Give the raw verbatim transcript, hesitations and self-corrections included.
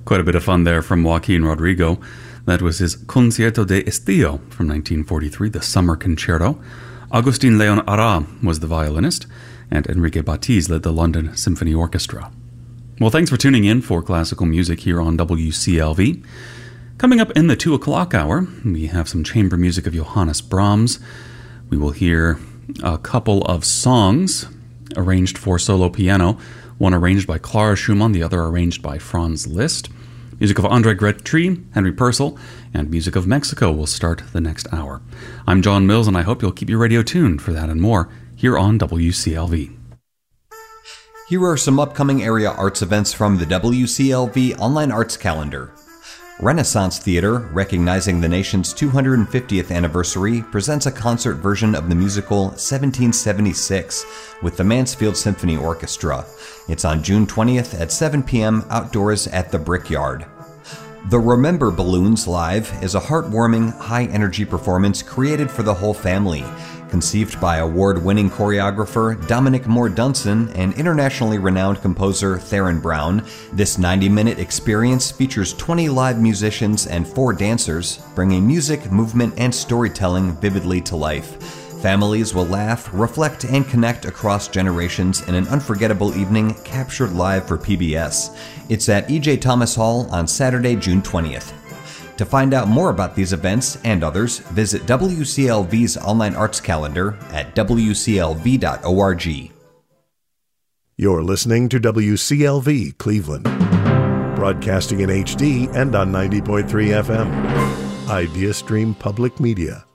Quite a bit of fun there from Joaquin Rodrigo. That was his Concierto de Estío from nineteen forty-three, the Summer Concerto. Agustin Leon Ara was the violinist, and Enrique Batiz led the London Symphony Orchestra. Well, thanks for tuning in for classical music here on W C L V. Coming up in the two o'clock hour, we have some chamber music of Johannes Brahms. We will hear a couple of songs arranged for solo piano, one arranged by Clara Schumann, the other arranged by Franz Liszt. Music of Andre Gretry, Henry Purcell, and Music of Mexico will start the next hour. I'm John Mills, and I hope you'll keep your radio tuned for that and more here on W C L V. Here are some upcoming area arts events from the W C L V Online Arts Calendar. Renaissance Theater, recognizing the nation's two hundred fiftieth anniversary, presents a concert version of the musical seventeen seventy-six with the Mansfield Symphony Orchestra. It's on June twentieth at seven p.m. outdoors at the Brickyard. The Remember Balloons Live is a heartwarming, high-energy performance created for the whole family. Conceived by award-winning choreographer Dominic Moore Dunson and internationally renowned composer Theron Brown, this ninety-minute experience features twenty live musicians and four dancers, bringing music, movement, and storytelling vividly to life. Families will laugh, reflect, and connect across generations in an unforgettable evening captured live for P B S. It's at E J Thomas Hall on Saturday, June twentieth. To find out more about these events and others, visit W C L V's online arts calendar at w c l v dot org. You're listening to W C L V Cleveland, broadcasting in H D and on ninety point three F M. IdeaStream Public Media.